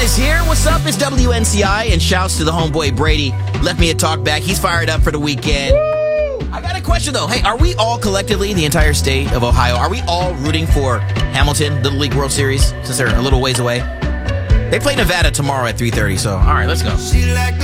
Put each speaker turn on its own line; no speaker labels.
is here. What's up? It's WNCI, and shouts to the homeboy Brady. Left me a talk back. He's fired up for the weekend. I got a question, though. Hey, are we all collectively, the entire state of Ohio, are we all rooting for Hamilton, Little League World Series, since they're a little ways away? They play Nevada tomorrow at 3:30, so all right, let's go.